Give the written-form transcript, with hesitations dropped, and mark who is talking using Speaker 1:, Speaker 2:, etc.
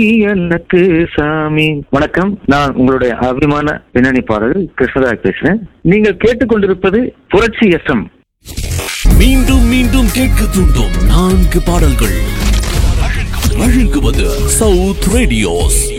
Speaker 1: எனக்கு சாமி. வணக்கம், நான் உங்களுடைய அபிமான பின்னணி பாடகர் கிருஷ்ணராஜ் பேசுறேன். நீங்கள் கேட்டுக்கொண்டிருப்பது புரட்சி FM.
Speaker 2: மீண்டும் மீண்டும் கேட்க தூண்டும் 4 பாடல்கள் வழங்குவது சவுத் ரேடியோஸ்.